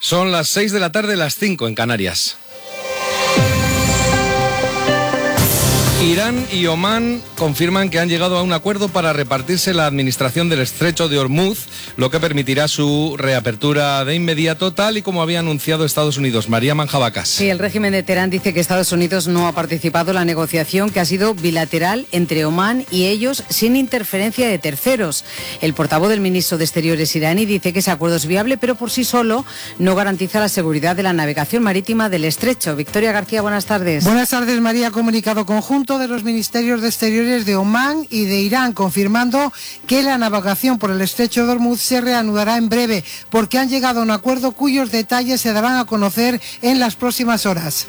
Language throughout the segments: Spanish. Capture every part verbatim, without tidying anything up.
Son las seis de la tarde, las cinco en Canarias. Irán y Omán confirman que han llegado a un acuerdo para repartirse la administración del estrecho de Hormuz, lo que permitirá su reapertura de inmediato, tal y como había anunciado Estados Unidos. María Manjabacas. Sí, el régimen de Teherán dice que Estados Unidos no ha participado en la negociación, que ha sido bilateral entre Omán y ellos, sin interferencia de terceros. El portavoz del ministro de Exteriores iraní dice que ese acuerdo es viable, pero por sí solo no garantiza la seguridad de la navegación marítima del estrecho. Victoria García, buenas tardes. Buenas tardes, María. Comunicado conjunto de los ministerios de Exteriores de Omán y de Irán, confirmando que la navegación por el estrecho de Hormuz se reanudará en breve, porque han llegado a un acuerdo cuyos detalles se darán a conocer en las próximas horas.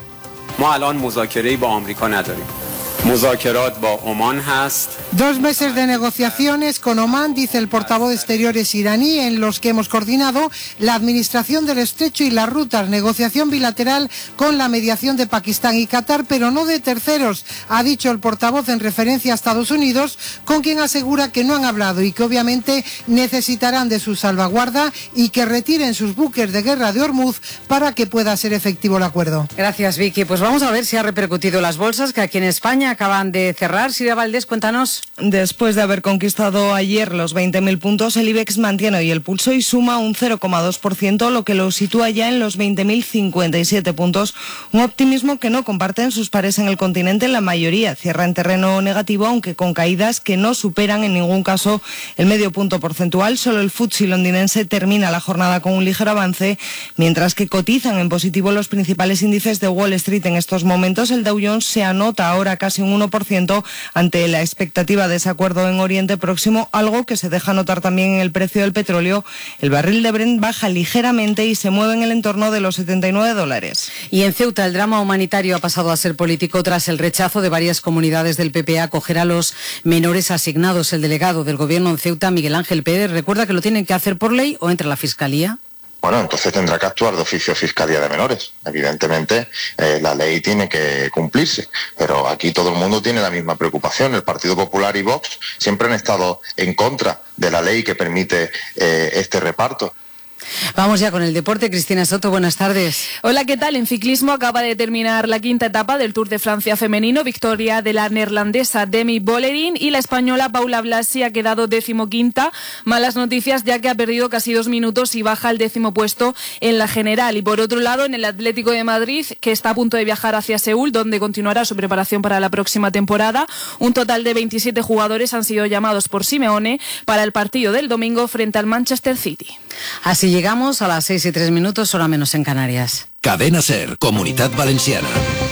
Dos meses de negociaciones con Omán, dice el portavoz de Exteriores iraní, en los que hemos coordinado la administración del estrecho y las rutas, negociación bilateral con la mediación de Pakistán y Qatar, pero no de terceros, ha dicho el portavoz en referencia a Estados Unidos, con quien asegura que no han hablado y que obviamente necesitarán de su salvaguarda y que retiren sus buques de guerra de Hormuz para que pueda ser efectivo el acuerdo. Gracias, Vicky. Pues vamos a ver si ha repercutido las bolsas, que aquí en España acaban de cerrar. Silvia Valdés, cuéntanos. Después de haber conquistado ayer los veinte mil puntos, el IBEX mantiene hoy el pulso y suma un cero coma dos por ciento, lo que lo sitúa ya en los veinte mil cincuenta y siete puntos. Un optimismo que no comparten sus pares en el continente. La mayoría cierra en terreno negativo, aunque con caídas que no superan en ningún caso el medio punto porcentual. Solo el F T S E londinense termina la jornada con un ligero avance, mientras que cotizan en positivo los principales índices de Wall Street en estos momentos. El Dow Jones se anota ahora casi un uno por ciento ante la expectativa de ese acuerdo en Oriente Próximo, algo que se deja notar también en el precio del petróleo. El barril de Brent baja ligeramente y se mueve en el entorno de los setenta y nueve dólares. Y en Ceuta el drama humanitario ha pasado a ser político tras el rechazo de varias comunidades del P P a acoger a los menores asignados. El delegado del gobierno en Ceuta, Miguel Ángel Pérez, recuerda que lo tienen que hacer por ley o entra la Fiscalía. Bueno, entonces tendrá que actuar de oficio Fiscalía de Menores. Evidentemente, eh, la ley tiene que cumplirse, pero aquí todo el mundo tiene la misma preocupación. El Partido Popular y Vox siempre han estado en contra de la ley que permite eh, este reparto. Vamos ya con el deporte. Cristina Soto, buenas tardes. Hola, ¿qué tal? En ciclismo acaba de terminar la quinta etapa del Tour de Francia femenino. Victoria de la neerlandesa Demi Vollering y la española Paula Blasi ha quedado decimoquinta. Malas noticias, ya que ha perdido casi dos minutos y baja al décimo puesto en la general. Y por otro lado, en el Atlético de Madrid, que está a punto de viajar hacia Seúl, donde continuará su preparación para la próxima temporada, un total de veintisiete jugadores han sido llamados por Simeone para el partido del domingo frente al Manchester City. Así llegamos a las seis y tres minutos, hora menos en Canarias. Cadena SER, Comunitat Valenciana.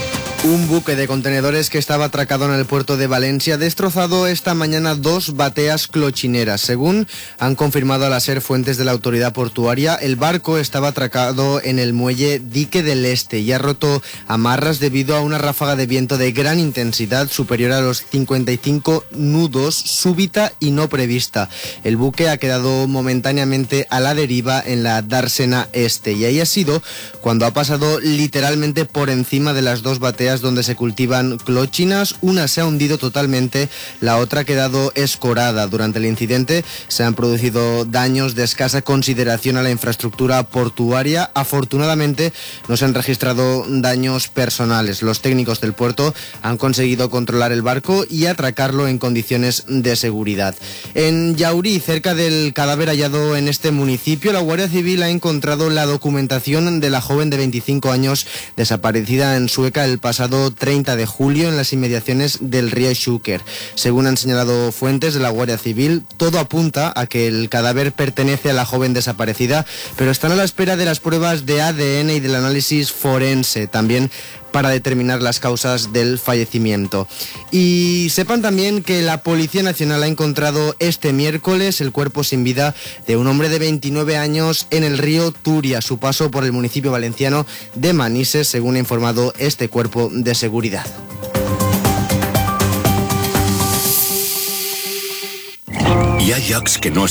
Un buque de contenedores que estaba atracado en el puerto de Valencia ha destrozado esta mañana dos bateas clochineras. Según han confirmado a la SER fuentes de la autoridad portuaria, el barco estaba atracado en el muelle Dique del Este y ha roto amarras debido a una ráfaga de viento de gran intensidad superior a los cincuenta y cinco nudos, súbita y no prevista. El buque ha quedado momentáneamente a la deriva en la dársena este y ahí ha sido cuando ha pasado literalmente por encima de las dos bateas donde se cultivan clochinas. Una se ha hundido totalmente, la otra ha quedado escorada. Durante el incidente se han producido daños de escasa consideración a la infraestructura portuaria. Afortunadamente no se han registrado daños personales. Los técnicos del puerto han conseguido controlar el barco y atracarlo en condiciones de seguridad. En Llaurí, cerca del cadáver hallado en este municipio, la Guardia Civil ha encontrado la documentación de la joven de veinticinco años desaparecida en Sueca el pasado treinta de julio en las inmediaciones del río Xúquer. Según han señalado fuentes de la Guardia Civil, todo apunta a que el cadáver pertenece a la joven desaparecida, pero están a la espera de las pruebas de A D N y del análisis forense, también para determinar las causas del fallecimiento. Y sepan también que la Policía Nacional ha encontrado este miércoles el cuerpo sin vida de un hombre de veintinueve años en el río Turia, a su paso por el municipio valenciano de Manises, según ha informado este cuerpo de seguridad. Hi ha llocs que no